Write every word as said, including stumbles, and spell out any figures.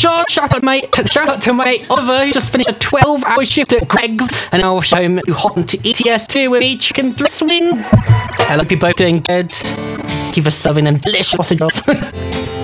John. Shout out, mate. Shout out to my mate Oliver, who just finished a twelve-hour shift at Greg's, and I'll show him who hot into E T S two with me, chicken dress wing. I hope you're both doing good. Keep us serving them delicious sausages.